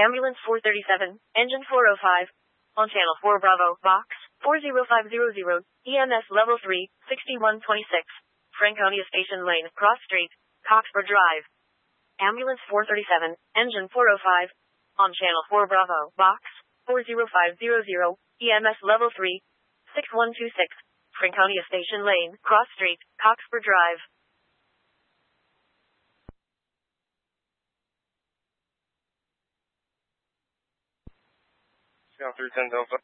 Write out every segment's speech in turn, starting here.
Ambulance 437, Engine 405. On Channel 4 Bravo, Box 40500, EMS Level 3, 6126. Franconia Station Lane, Cross Street, Coxborough Drive. Ambulance 437, Engine 405. On Channel 4 Bravo, Box 40500, EMS Level 3, 6126. Franconia Station Lane, Cross Street, Coxborough Drive. Scout 310 Delta.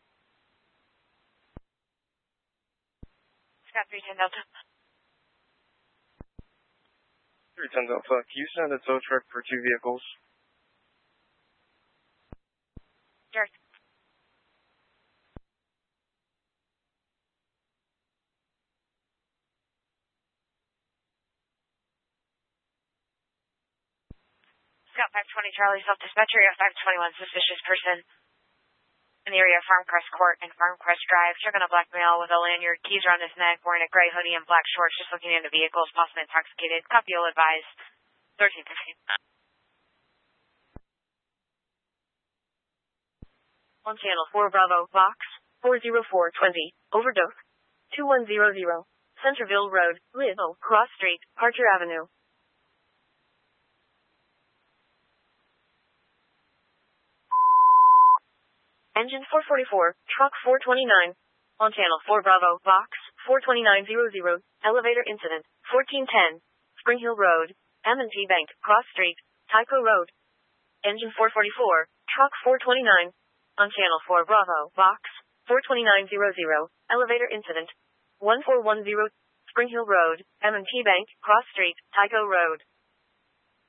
Scout 310 Delta. 310 Delta, can you send a tow truck for 2 vehicles? Direct. Scout 520 Charlie, self-dispatch area 521, suspicious person in the area of Farmcrest Court and Farmcrest Drive, checking a black male with a lanyard, keys around his neck, wearing a gray hoodie and black shorts, just looking into vehicles, possibly intoxicated. Copy, you'll advise. 1315. On Channel 4 Bravo, Box 40420, Overdose 2100, Centerville Road, Little, Cross Street, Archer Avenue. Engine 444, Truck 429. On Channel 4 Bravo, Box 42900, Elevator Incident, 1410, Spring Hill Road, M&T Bank, Cross Street, Tyco Road. Engine 444, Truck 429. On Channel 4 Bravo, Box 42900, Elevator Incident, 1410, Spring Hill Road, M&T Bank, Cross Street, Tyco Road.